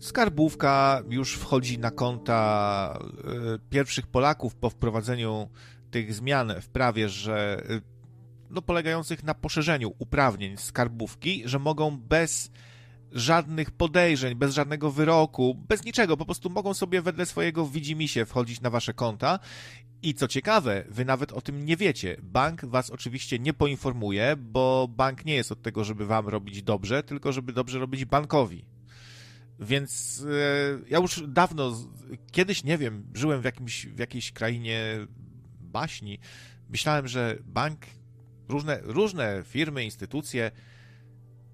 skarbówka już wchodzi na konta pierwszych Polaków po wprowadzeniu tych zmian w prawie, że no, polegających na poszerzeniu uprawnień skarbówki, że mogą bez żadnych podejrzeń, bez żadnego wyroku, bez niczego, po prostu mogą sobie wedle swojego widzimisię wchodzić na wasze konta. I co ciekawe, wy nawet o tym nie wiecie. Bank was oczywiście nie poinformuje, bo bank nie jest od tego, żeby wam robić dobrze, tylko żeby dobrze robić bankowi. Więc ja już dawno, kiedyś, nie wiem, żyłem w jakiejś krainie baśni. Myślałem, że bank, różne firmy, instytucje